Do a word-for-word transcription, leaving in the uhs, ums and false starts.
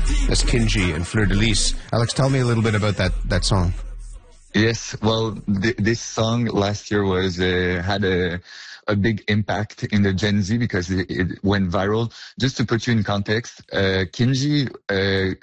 That's Kinji and Fleur de Lis. Alex, tell me a little bit about that, that song. Yes, well, th- this song last year was uh, had a a big impact in the Gen Z because it, it went viral. Just to put you in context, uh, Kinji uh,